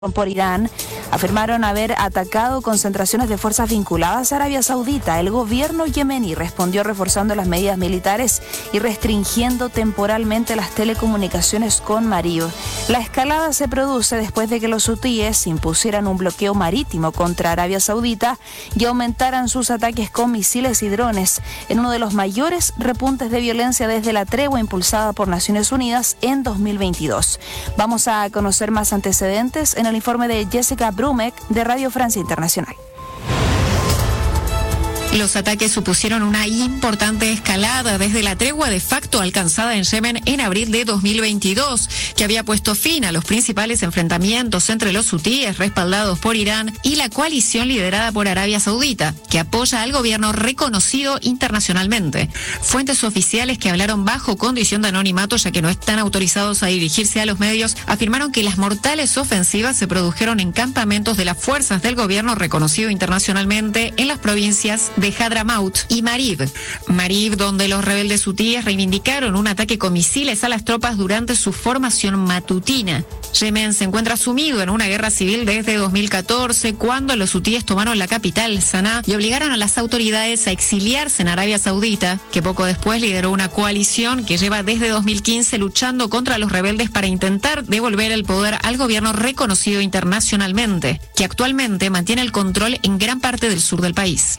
por Irán afirmaron haber atacado concentraciones de fuerzas vinculadas a Arabia Saudita. El gobierno yemení respondió reforzando las medidas militares y restringiendo temporalmente las telecomunicaciones con Marib. La escalada se produce después de que los hutíes impusieran un bloqueo marítimo contra Arabia Saudita y aumentaran sus ataques con misiles y drones en uno de los mayores repuntes de violencia desde la tregua impulsada por Naciones Unidas en 2022. Vamos a conocer más antecedentes en el informe de Jessica Brumek de Radio Francia Internacional. Los ataques supusieron una importante escalada desde la tregua de facto alcanzada en Yemen en abril de 2022, que había puesto fin a los principales enfrentamientos entre los hutíes respaldados por Irán y la coalición liderada por Arabia Saudita, que apoya al gobierno reconocido internacionalmente. Fuentes oficiales que hablaron bajo condición de anonimato, ya que no están autorizados a dirigirse a los medios, afirmaron que las mortales ofensivas se produjeron en campamentos de las fuerzas del gobierno reconocido internacionalmente en las provincias de Hadramaut y Marib, donde los rebeldes hutíes reivindicaron un ataque con misiles a las tropas durante su formación matutina. Yemen se encuentra sumido en una guerra civil desde 2014, cuando los hutíes tomaron la capital, Sanaa, y obligaron a las autoridades a exiliarse en Arabia Saudita, que poco después lideró una coalición que lleva desde 2015 luchando contra los rebeldes para intentar devolver el poder al gobierno reconocido internacionalmente, que actualmente mantiene el control en gran parte del sur del país.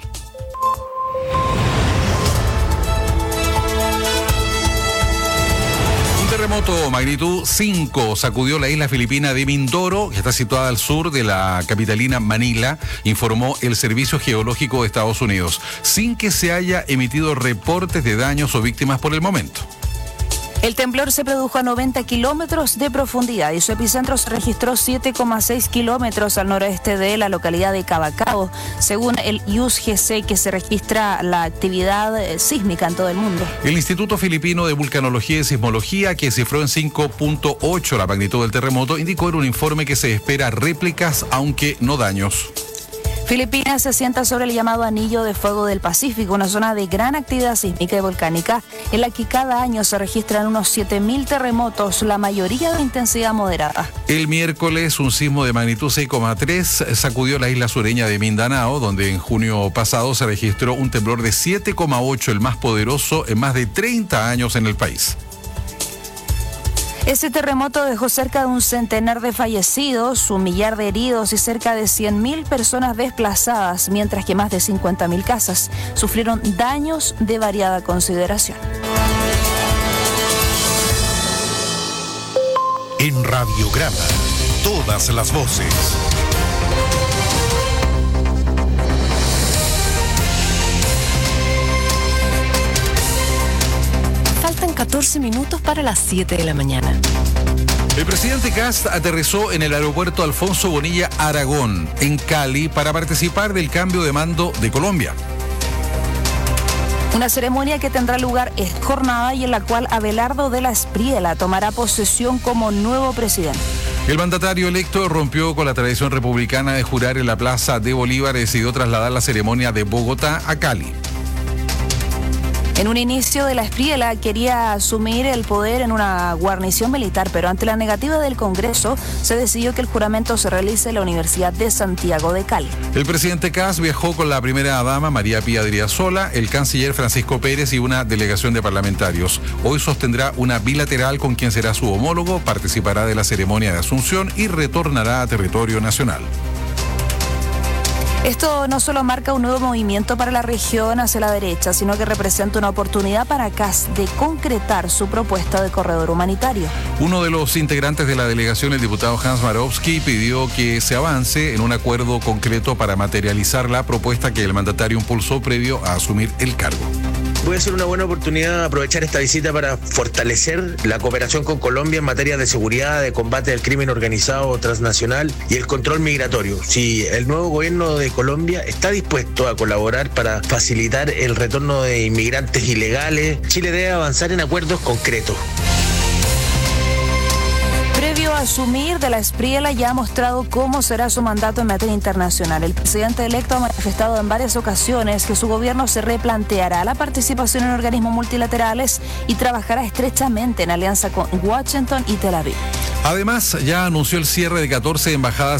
Terremoto magnitud 5 sacudió la isla filipina de Mindoro, que está situada al sur de la capitalina Manila, informó el Servicio Geológico de Estados Unidos, sin que se haya emitido reportes de daños o víctimas por el momento. El temblor se produjo a 90 kilómetros de profundidad y su epicentro se registró 7,6 kilómetros al noroeste de la localidad de Cabacao, según el IUSGC, que se registra la actividad sísmica en todo el mundo. El Instituto Filipino de Vulcanología y Sismología, que cifró en 5.8 la magnitud del terremoto, indicó en un informe que se espera réplicas, aunque no daños. Filipinas se asienta sobre el llamado Anillo de Fuego del Pacífico, una zona de gran actividad sísmica y volcánica en la que cada año se registran unos 7.000 terremotos, la mayoría de intensidad moderada. El miércoles, un sismo de magnitud 6,3 sacudió la isla sureña de Mindanao, donde en junio pasado se registró un temblor de 7,8, el más poderoso en más de 30 años en el país. Ese terremoto dejó cerca de un centenar de fallecidos, 1 millar de heridos y cerca de 100.000 personas desplazadas, mientras que más de 50.000 casas sufrieron daños de variada consideración. En Radiograma, todas las voces. Faltan 14 minutos para las 7 de la mañana. El presidente Kast aterrizó en el aeropuerto Alfonso Bonilla Aragón, en Cali, para participar del cambio de mando de Colombia. Una ceremonia que tendrá lugar esta jornada y en la cual Abelardo de la Espriella tomará posesión como nuevo presidente. El mandatario electo rompió con la tradición republicana de jurar en la Plaza de Bolívar y decidió trasladar la ceremonia de Bogotá a Cali. En un inicio, de la Espriella quería asumir el poder en una guarnición militar, pero ante la negativa del Congreso se decidió que el juramento se realice en la Universidad de Santiago de Cali. El presidente Kast viajó con la primera dama María Pía Driasola, el canciller Francisco Pérez y una delegación de parlamentarios. Hoy sostendrá una bilateral con quien será su homólogo, participará de la ceremonia de asunción y retornará a territorio nacional. Esto no solo marca un nuevo movimiento para la región hacia la derecha, sino que representa una oportunidad para Kast de concretar su propuesta de corredor humanitario. Uno de los integrantes de la delegación, el diputado Hans Marowski, pidió que se avance en un acuerdo concreto para materializar la propuesta que el mandatario impulsó previo a asumir el cargo. Puede ser una buena oportunidad aprovechar esta visita para fortalecer la cooperación con Colombia en materia de seguridad, de combate al crimen organizado transnacional y el control migratorio. Si el nuevo gobierno de Colombia está dispuesto a colaborar para facilitar el retorno de inmigrantes ilegales, Chile debe avanzar en acuerdos concretos. Previo a asumir de la Espriella ya ha mostrado cómo será su mandato en materia internacional. El presidente electo ha manifestado en varias ocasiones que su gobierno se replanteará la participación en organismos multilaterales y trabajará estrechamente en alianza con Washington y Tel Aviv. Además, ya anunció el cierre de 14 embajadas